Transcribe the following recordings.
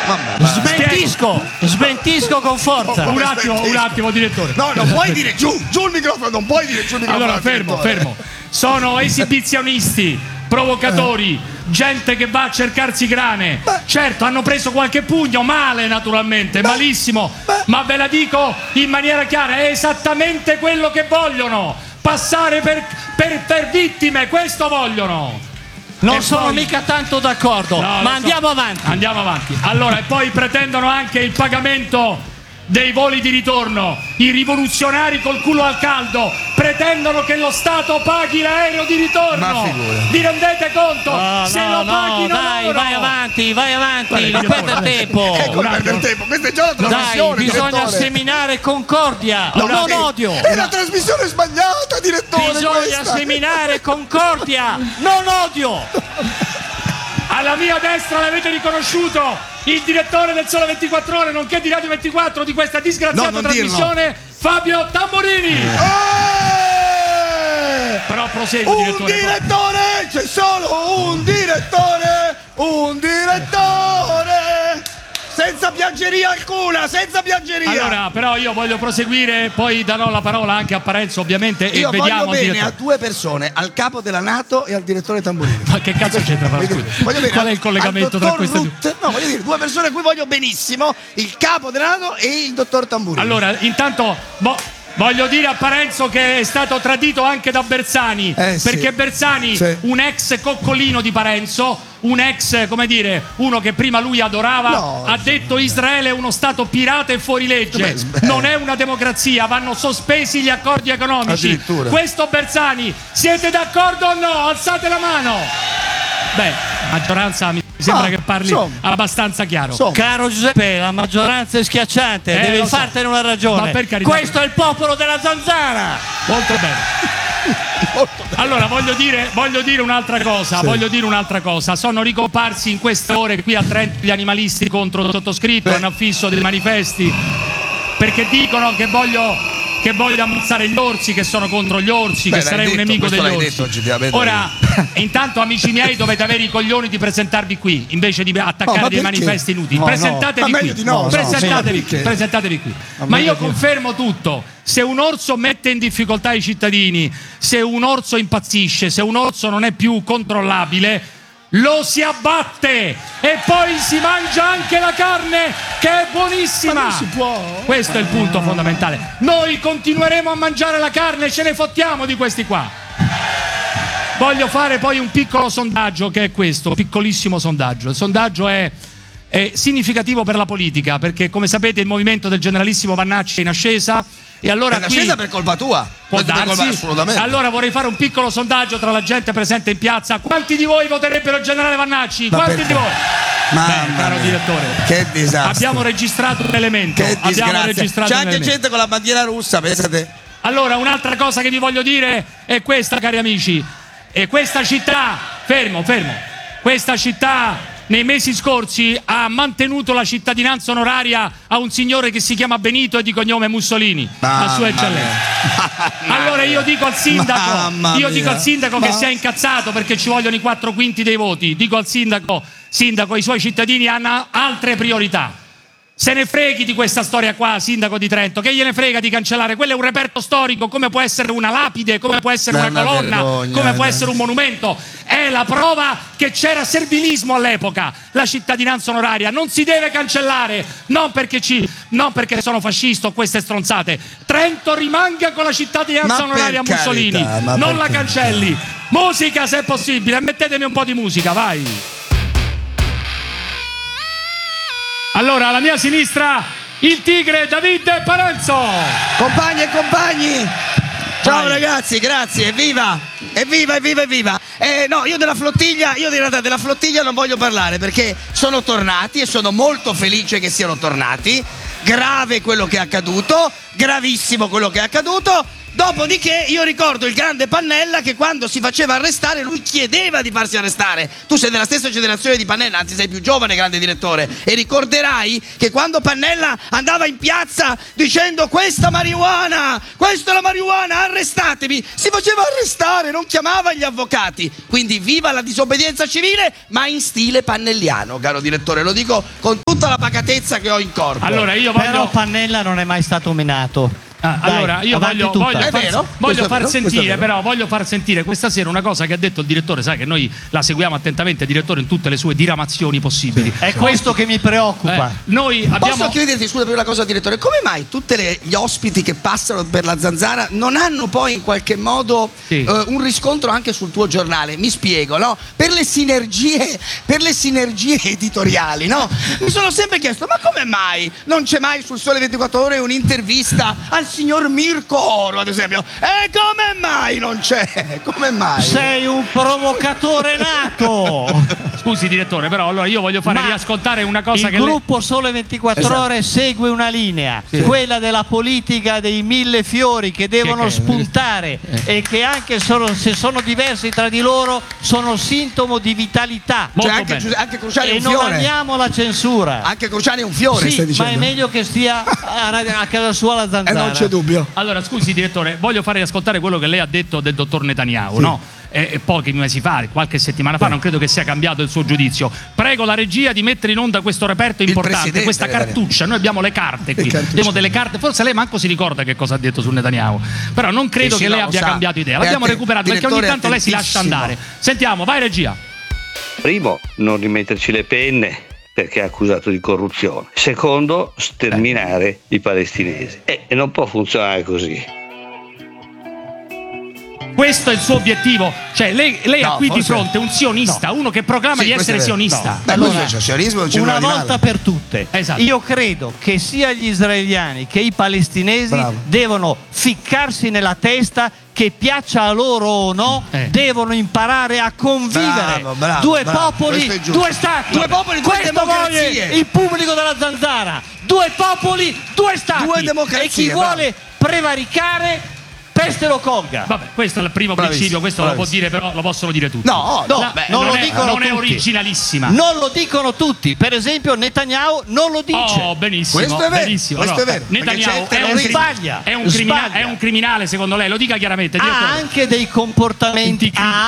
Smentisco con forza. Un attimo, direttore. No, non puoi dire giù il microfono, non puoi dire giù il microfono. Allora, fermo. Sono esibizionisti, provocatori, gente che va a cercarsi grane. Certo, hanno preso qualche pugno, male naturalmente, malissimo, ma ve la dico in maniera chiara, è esattamente quello che vogliono. Passare per vittime, questo vogliono. Non sono mica tanto d'accordo, ma andiamo avanti. Allora, e poi pretendono anche il pagamento dei voli di ritorno. I rivoluzionari col culo al caldo pretendono che lo Stato paghi l'aereo di ritorno. Vi rendete conto? Se lo paghino loro. Vai avanti, non perdere tempo. Questa è già la trasmissione. Dai, bisogna seminare concordia, non odio. È la trasmissione sbagliata, direttore. Bisogna seminare concordia, non odio. Alla mia destra l'avete riconosciuto, il direttore del Sole 24 Ore, nonché di Radio 24 di questa disgraziata trasmissione, Fabio Tamburini. Però prosegui, direttore. Un direttore, c'è solo un direttore. Senza piaggeria alcuna, Allora, però io voglio proseguire, poi darò la parola anche a Parenzo, ovviamente, io e vediamo voglio bene a due persone, al capo della NATO e al direttore Tamburini. Ma che cazzo c'entra? Qual è il collegamento tra queste due? No, voglio dire, due persone a cui voglio benissimo, il capo della NATO e il dottor Tamburini. Allora, intanto voglio dire a Parenzo che è stato tradito anche da Bersani, perché Bersani, un ex coccolino di Parenzo, un ex, come dire, uno che prima lui adorava, ha detto Israele è uno stato pirata e fuorilegge, non è una democrazia, vanno sospesi gli accordi economici. Questo Bersani, siete d'accordo o no? Alzate la mano. Maggioranza mi sembra che parli abbastanza chiaro. Caro Giuseppe, la maggioranza è schiacciante, devi fartene una ragione. Ma per carità. Questo è il popolo della zanzara. Molto bene. Allora voglio dire un'altra cosa. Sono ricomparsi in queste ore qui a Trento gli animalisti contro il sottoscritto, hanno affisso dei manifesti perché dicono che voglio ammazzare gli orsi, che sono contro gli orsi, che sarei un nemico degli orsi. Ora, intanto, amici miei, dovete avere i coglioni di presentarvi qui invece di attaccare dei manifesti inutili. Presentatevi qui. Presentatevi qui. Ma io confermo tutto. Se un orso mette in difficoltà i cittadini, se un orso impazzisce, se un orso non è più controllabile, lo si abbatte e poi si mangia anche la carne, che è buonissima. Ma non si può. Questo è il punto fondamentale. Noi continueremo a mangiare la carne, ce ne fottiamo di questi qua. Voglio fare poi un piccolo sondaggio, che è questo, un piccolissimo sondaggio. Il sondaggio è significativo per la politica, perché come sapete il movimento del generalissimo Vannacci è in ascesa. E allora è ascesa per colpa tua. Può darsi. Assolutamente. Allora vorrei fare un piccolo sondaggio tra la gente presente in piazza. Quanti di voi voterebbero il generale Vannacci? Quanti di voi? Caro direttore, che disastro. Abbiamo registrato un elemento. Che disgrazia. C'è anche gente con la bandiera russa, pensate. Allora, un'altra cosa che vi voglio dire è questa, cari amici. E questa città, fermo. Questa città nei mesi scorsi ha mantenuto la cittadinanza onoraria a un signore che si chiama Benito e di cognome Mussolini, la sua eccellenza. Allora io dico al sindaco che si è incazzato perché ci vogliono i 4/5 dei voti. Dico al sindaco, i suoi cittadini hanno altre priorità. Se ne freghi di questa storia qua, sindaco di Trento, che gliene frega di cancellare? Quello è un reperto storico, come può essere una lapide, come può essere una colonna, come può essere un monumento. È la prova che c'era servilismo all'epoca. La cittadinanza onoraria non si deve cancellare, non perché sono fascista o queste stronzate. Trento rimanga con la cittadinanza onoraria a Mussolini, non la cancelli. Musica se è possibile, mettetemi un po' di musica, vai. Allora, alla mia sinistra, il tigre David Parenzo. Compagni e compagni, ciao ragazzi, grazie, evviva. No, io della flottiglia non voglio parlare perché sono tornati e sono molto felice che siano tornati. Grave quello che è accaduto, gravissimo quello che è accaduto. Dopodiché io ricordo il grande Pannella che quando si faceva arrestare lui chiedeva di farsi arrestare. Tu sei della stessa generazione di Pannella, anzi sei più giovane, grande direttore, e ricorderai che quando Pannella andava in piazza dicendo questa è la marijuana, arrestatemi, si faceva arrestare, non chiamava gli avvocati. Quindi viva la disobbedienza civile, ma in stile pannelliano, caro direttore, lo dico con tutta la pacatezza che ho in corpo. Allora io Però Pannella non è mai stato menato. Allora io voglio far sentire questa sera una cosa che ha detto il direttore. Sai che noi la seguiamo attentamente, direttore, in tutte le sue diramazioni possibili. È questo che mi preoccupa. Noi abbiamo... Posso chiederti, scusa, per una cosa, direttore, come mai tutti gli ospiti che passano per la Zanzara non hanno poi in qualche modo un riscontro anche sul tuo giornale? Mi spiego, no? Per le sinergie editoriali, no? Mi sono sempre chiesto, ma come mai non c'è mai sul Sole 24 Ore un'intervista al signor Mirko Oro, ad esempio? E come mai non c'è? Come mai? Sei un provocatore nato! Scusi direttore, però allora io voglio fare riascoltare una cosa il gruppo Sole 24 Ore segue una linea, quella della politica dei 1000 fiori che devono spuntare e che anche se sono diversi tra di loro sono sintomo di vitalità. Anche Cruciani è un non fiore. amiamo la censura. Anche Cruciani è un fiore, stai dicendo. Ma è meglio che stia a casa sua la Zanzara. Non c'è dubbio. Allora scusi direttore, voglio fare ascoltare quello che lei ha detto del dottor Netanyahu, no? Pochi mesi fa, qualche settimana fa, non credo che sia cambiato il suo giudizio. Prego la regia di mettere in onda questo reperto importante, questa cartuccia. Noi abbiamo le carte qui, abbiamo delle carte. Forse lei manco si ricorda che cosa ha detto su Netanyahu, però non credo che lei abbia cambiato idea. L'abbiamo recuperato perché ogni tanto lei si lascia andare. Sentiamo, vai regia. Primo, non rimetterci le penne perché è accusato di corruzione. Secondo, sterminare i palestinesi. E non può funzionare così. Questo è il suo obiettivo, cioè lei ha qui di fronte un sionista, uno che proclama di essere sionista. Allora, una volta per tutte, io credo che sia gli israeliani che i palestinesi devono ficcarsi nella testa che piaccia a loro o no, devono imparare a convivere. Due popoli, due stati. Due popoli, due democrazie. Vuole il pubblico della Zanzara. Due popoli, due stati. Due democrazie. E chi vuole prevaricare, peste lo colga. Vabbè, questo è il primo principio, questo lo può dire, però lo possono dire tutti. Non lo dicono non tutti. È originalissima. Non lo dicono tutti. Per esempio Netanyahu non lo dice. Oh, benissimo. Questo è vero. Benissimo. Questo è vero. Netanyahu è un criminale, secondo lei, lo dica chiaramente. Ha anche dei comportamenti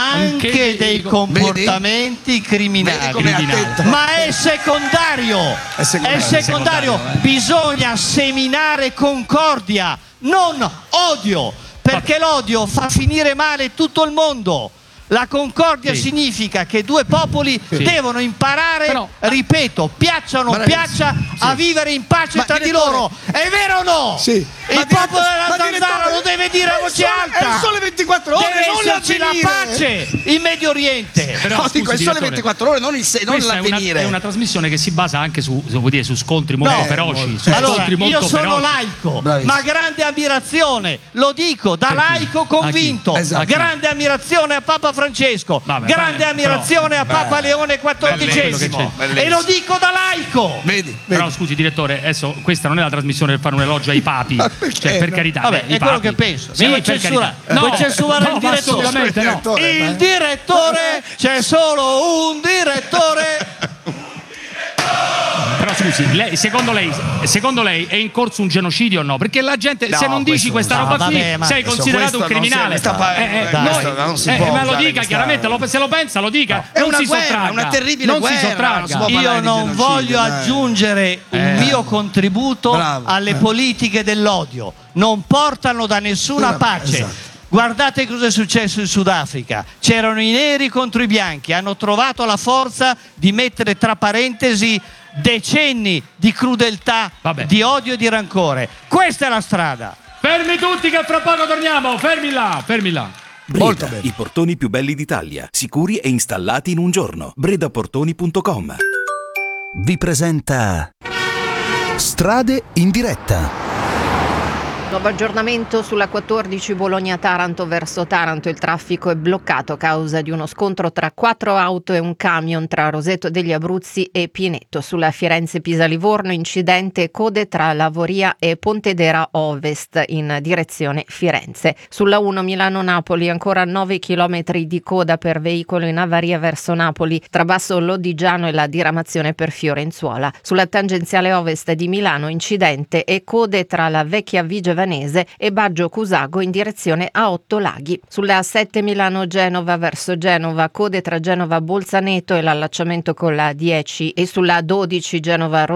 criminali. Ma è secondario. È secondario. Bisogna seminare concordia, non odio, perché l'odio fa finire male tutto il mondo. La concordia significa che due popoli devono imparare, ripeto, piaccia o non piaccia, a vivere in pace tra di loro. È vero o no? Sì. Il popolo della Zanzara lo deve dire a voce alta. È il Sole 24 Ore, deve non esserci la pace in Medio Oriente. Però, dico, è il Sole 24 Ore, non l'avvenire. È una trasmissione che si basa anche su scontri molto feroci. Allora, io sono laico, ma grande ammirazione, lo dico da laico convinto. Grande ammirazione a Papa Francesco, grande ammirazione a Papa Leone XIV e lo dico da laico. Vedi. Però scusi direttore, adesso questa non è la trasmissione per fare un elogio ai papi, cioè per carità. Vabbè, è quello che penso. Vuoi censurare il direttore? Assolutamente no. Il direttore, c'è solo un direttore. Però scusi, secondo lei è in corso un genocidio o no? Perché la gente, se non dici questa roba qui, sei considerato un criminale. Ma lo dica chiaramente, se lo pensa lo dica. È non una si guerra, sottragga. una terribile guerra. Io non voglio aggiungere il mio contributo alle politiche dell'odio. Non portano da nessuna pace. Guardate cosa è successo in Sudafrica. C'erano i neri contro i bianchi, hanno trovato la forza di mettere tra parentesi decenni di crudeltà, di odio e di rancore. Questa è la strada. Fermi tutti che fra poco torniamo. Fermi là. Breda, i portoni più belli d'Italia, sicuri e installati in un giorno. bredaportoni.com vi presenta Strade in diretta. Nuovo aggiornamento sulla 14 Bologna-Taranto verso Taranto. Il traffico è bloccato a causa di uno scontro tra 4 auto e un camion tra Roseto degli Abruzzi e Pineto. Sulla Firenze-Pisa-Livorno incidente e code tra Lavoria e Pontedera Ovest in direzione Firenze. Sulla 1 Milano-Napoli ancora 9 km di coda per veicolo in avaria verso Napoli tra Basso Lodigiano e la diramazione per Fiorenzuola. Sulla tangenziale ovest di Milano incidente e code tra la Vecchia Vigevanese e Baggio Cusago in direzione a Ottolaghi. Sulla A7 Milano-Genova verso Genova, code tra Genova Bolzaneto e l'allacciamento con la 10 e sulla 12 Genova